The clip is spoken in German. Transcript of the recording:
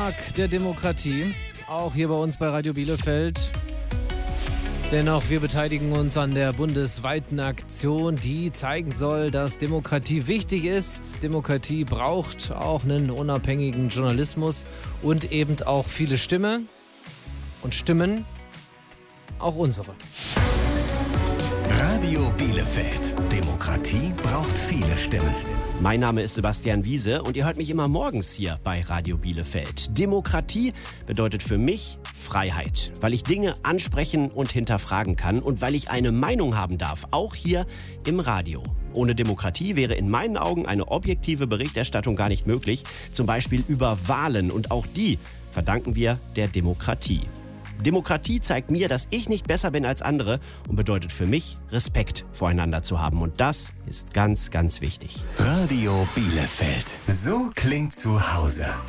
Tag der Demokratie, auch hier bei uns bei Radio Bielefeld. Denn auch wir beteiligen uns an der bundesweiten Aktion, die zeigen soll, dass Demokratie wichtig ist. Demokratie braucht auch einen unabhängigen Journalismus und eben auch viele Stimmen und Stimmen, auch unsere. Radio Bielefeld. Demokratie braucht viele Stimmen. Mein Name ist Sebastian Wiese und ihr hört mich immer morgens hier bei Radio Bielefeld. Demokratie bedeutet für mich Freiheit, weil ich Dinge ansprechen und hinterfragen kann und weil ich eine Meinung haben darf, auch hier im Radio. Ohne Demokratie wäre in meinen Augen eine objektive Berichterstattung gar nicht möglich, zum Beispiel über Wahlen, und auch die verdanken wir der Demokratie. Demokratie zeigt mir, dass ich nicht besser bin als andere und bedeutet für mich, Respekt voreinander zu haben. Und das ist ganz, ganz wichtig. Radio Bielefeld. So klingt zu Hause.